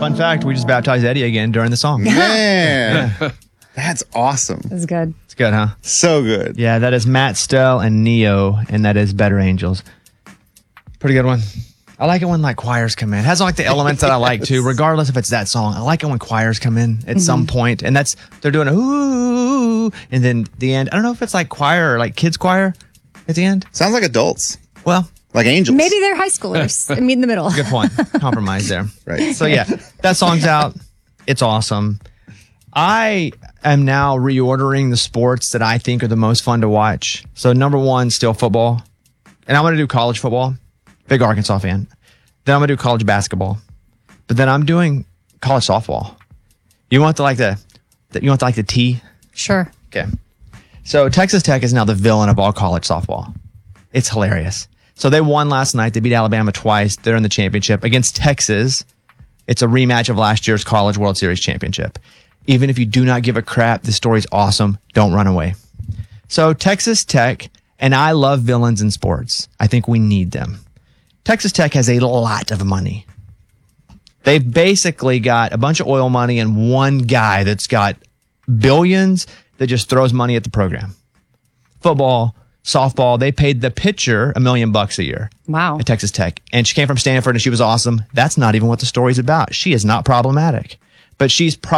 Fun fact, we just baptized Eddie again during the song. Man, that's awesome. That's good. It's good, huh? So good. Yeah, that is Matt Stell and Neo, and that is Better Angels. Pretty good one. I like it when like choirs come in. It has like the elements that I like too, regardless if it's that song. I like it when choirs come in at some point, and they're doing a ooh, and then the end. I don't know if it's like choir or like kids choir at the end. Sounds like adults, Well, like angels. Maybe they're high schoolers and meet in the middle. good point. Compromise there. Right. So yeah, that song's out. It's awesome. I am now reordering the sports that I think are the most fun to watch. So number one, still football. And I'm going to do college football. Big Arkansas fan. Then I'm going to do college basketball. But then I'm doing college softball. You want the T? Sure. Okay. So Texas Tech is now the villain of all college softball. It's hilarious. So they won last night. They beat Alabama twice. They're in the championship against Texas. It's a rematch of last year's College World Series championship. Even if you do not give a crap, this story's awesome. Don't run away. So Texas Tech, and I love villains in sports. I think we need them. Texas Tech has a lot of money. They've basically got a bunch of oil money and one guy that's got billions that just throws money at the program. Football, softball, they paid the pitcher $1 million a year. Wow. At Texas Tech. And she came from Stanford and she was awesome. That's not even what the story's about. She is not problematic. But she's